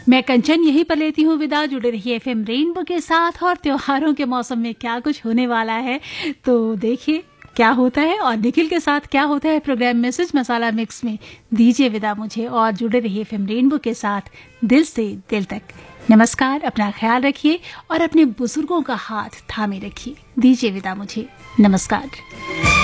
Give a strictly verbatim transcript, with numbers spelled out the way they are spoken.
मैं कंचन यहीं पर लेती हूँ विदा। जुड़े रहिए एफएम रेनबो के साथ। और त्योहारों के मौसम में क्या कुछ होने वाला है तो देखिए क्या होता है और निखिल के साथ क्या होता है प्रोग्राम मैसेज मसाला मिक्स में। दीजिए विदा मुझे और जुड़े रहिए एफएम रेनबो के साथ दिल से दिल तक। नमस्कार, अपना ख्याल रखिए और अपने बुजुर्गों का हाथ थामे रखिए। दीजिए विदा मुझे, नमस्कार।